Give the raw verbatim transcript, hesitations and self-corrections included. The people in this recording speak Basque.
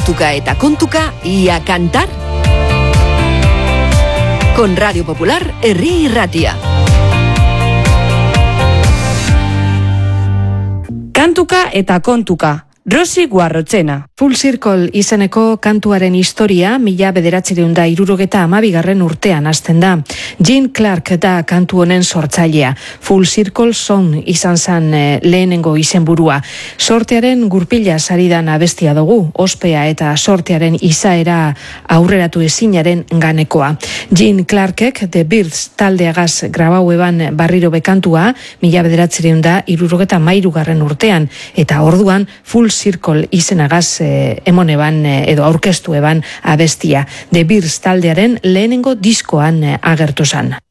Kantuka eta kontuka, ia kantar. Con Radio Popular, Herri Irratia. Kantuka eta kontuka. Rosi Guarrotzena. Full Circle izeneko kantuaren historia mila bederatziehun eta hirurogeta hamabigarren urtean hasten da. Gene Clark da kantu honen sortzailea. Full Circle Song izan zen e, lehenengo izenburua. Sortearen gurpila saridan abestia dugu, ospea eta sortearen izaera aurreratu ezinaren ganekoa. Gene Clarkek The Birds taldeagaz grabau eban barriro bekantua mila bederatziehun eta hirurogeta hamairugarren urtean, eta orduan Full Circle izenagaz eh, emon eban eh, edo aurkeztu eban abestia. The Birds taldearen lehenengo diskoan eh, agertu zan.